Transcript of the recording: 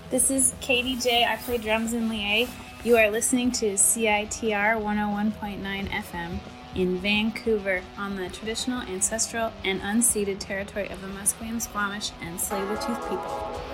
This is Katie J. I play drums in Lié. You are listening to CITR 101.9 FM in Vancouver on the traditional, ancestral, and unceded territory of the Musqueam, Squamish, and Tsleil-Waututh people.